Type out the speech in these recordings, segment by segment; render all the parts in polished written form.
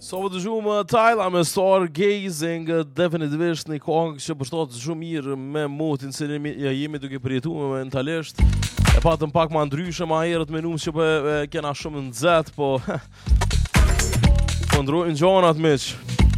Sa vë dëgjumë Tyla me Stargazing, definitivisht një këngë që përshtatet shumë mirë me motin se jemi duke përjetuar mentalisht. E patëm pak më ndryshe më herët me numës që po kena shumë nxehtë, po po ndrojnë gjonat miq.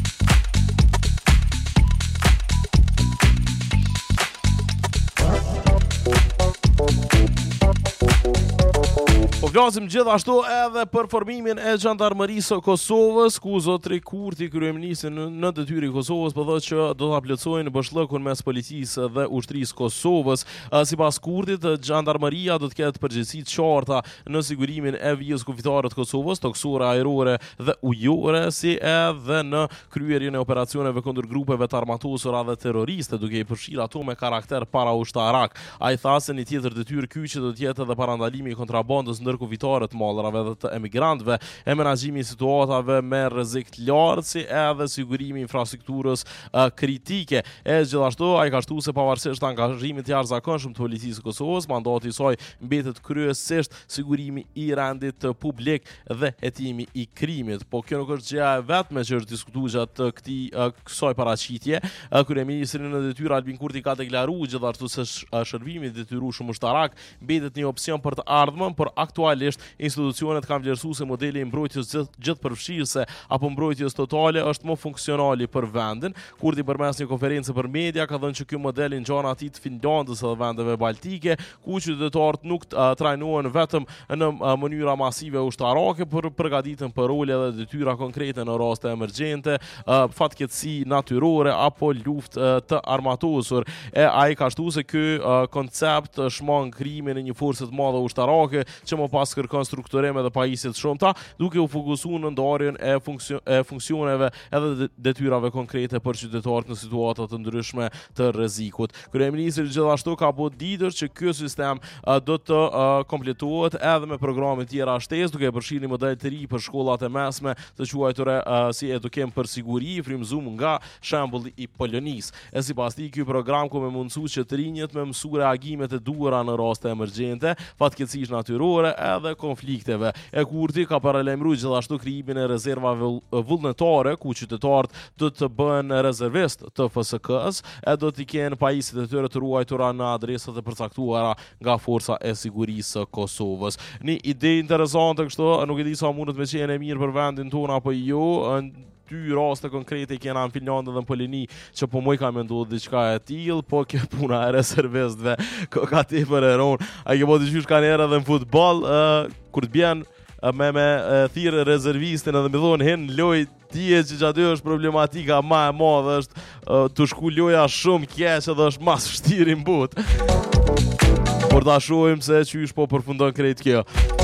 Po flasim gjithashtu edhe për formimin e Gjandarmerisë së Kosovës, ku zotri Kurti, kryeministri në detyrë i Kosovës, po thotë që do ta plotësojnë bashllëkun mes policisë dhe ushtrisë Kosovës. Sipas Kurtit, Gjandarmeria do të ketë përgjegjësi të qarta në sigurimin e vijës kufitare të Kosovës, toksore ajrore dhe ujore, si edhe në kryerjen e operacioneve kundër grupeve të armatosura dhe terroriste, duke i përfshirë ato me karakter paraushtarak. Ai tha se një tjetër detyrë kyçe do të jetë edhe parandalimi i kontrabandës ndërkufitare të mallrave dhe të emigrantëve, e menaxhimi i situatave me rrezik të lartë, si edhe sigurimi i infrastrukturës kritike. E gjithashtu ai ka shtuar se pavarësisht angazhimit të jashtëzakonshëm të policisë së Kosovës, mandati i saj mbetet kryesisht sigurimi i rendit publik dhe hetimi i krimit. Po kjo nuk është gjëja e vetme që është diskutuar gjatë kësaj paraqitje. Kryeministri në detyrë Albin Kurti ka deklaruar gjithashtu se shërbimi i detyrueshëm ushtarak mbetet një opsion për të ardhmen, por aktualisht institucionet kanë vlerësuar se modeli i mbrojtjes gjithëpërfshirëse apo mbrojtjes totale është më funksionali për vendin. Kurti përmes një konferencë për media ka thënë që ky model i ngjan aty të Finlandës dhe vendeve baltike, ku qytetarët nuk trajnohen vetëm në mënyra masive ushtarake, por përgatiten për role dhe detyra konkrete në raste emergjente, fatkeqësi natyrore apo luftë të armatosur. Ai ka shtuar se ky koncept shmang krimin në një forcë të madhe ushtarake që më pas kërkon strukturime dhe pajisje të shumta, duke u fokusuar në ndarjen e funksioneve edhe detyrave konkrete për qytetarët në situata të ndryshme të rrezikut. Kryeministri gjithashtu ka bërë ditër që ky sistem do të kompletohet edhe me programe të tjera shtesë, duke përfshirë një model të ri për shkollat e mesme të quajtura si edukim për siguri, frymëzuar nga shembulli i Polonisë. E sipas tij, ky program ku më mundësu që të rinjët me mësu reagimet e duhura në raste emergjente, fatkeqësish natyrore edhe konflikteve. Kurti ka paralajmëruar gjithashtu krijimin e rezervave vullnetare, ku qytetarët do të bëhen rezervist të FSK-s, e do të kenë pajisjet e tyre të ruajtura në adresat e përcaktuara nga forca e sigurisë së Kosovës. Një ide interesante kështu, nuk e di sa mundet me qenë e mirë për vendin tonë apo jo. Dy raste konkrete kena në Finlandë dhe në Polini që po moj ka menduar diçka e tillë, po kjo puna e rezervistëve ka tepër e rënë. Ai që po dëgjosh kanë era edhe në futboll, kur të bjen me thirr rezervistin edhe më thon hen loj tie që aty është problematika më e madhe, është të shku loja shumë keq edhe është mas vështirë në botë. Por ta shohim se çysh po përfundon krejt kjo.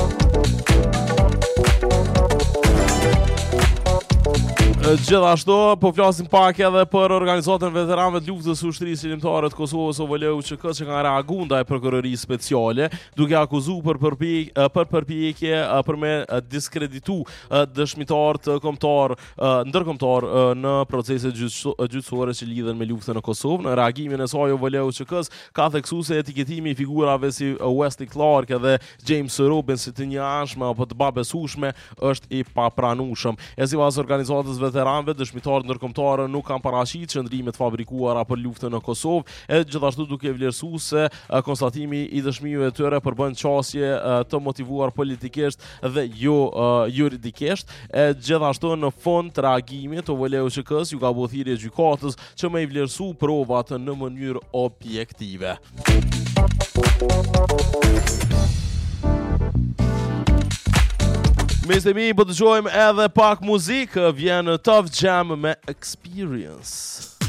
Gjithashtu, po flasim pak edhe për organizatën veteranëve të luftës së ushtrisë qëndrore të Kosovës OVL-që që kanë reaguar ndaj prokurorisë speciale, duke akuzuar për përpjekje për me diskreditu dëshmitar të ndërkombëtar në procese gjyqësore që lidhen me luftën në Kosovë. Në reagimin e saj OVL-që ka theksuar se etiketimi i figurave si Wesley Clark edhe James Robin si të njëanshme apo të babesueshme është i papranueshëm. Sipas organizatës veteranëve, dëshmitarët ndërkombëtarë nuk kanë paraqitur qëndrime të fabrikuara për luftën në Kosovë, e gjithashtu duke vlerësuar se konstatimi i dëshmive të tyre përbën qasje të motivuar politikisht dhe jo juridikisht. Gjithashtu në fund të reagimit OVL-që ju ka bërë thirrje gjykatës që me i vlerësu provat në mënyrë objektive. Mr. Mi, po të gjojmë edhe pak muzikë, vjen Tough Jam me Experience.